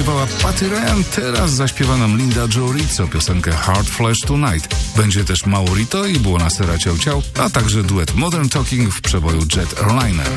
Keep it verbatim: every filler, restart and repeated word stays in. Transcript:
śpiewała Patty Ryan, teraz zaśpiewa nam Linda Jo Rizzo piosenkę Hard Flash Tonight. Będzie też Maurito i Buonasera Ciao Ciao, a także duet Modern Talking w przeboju Jet Airliner.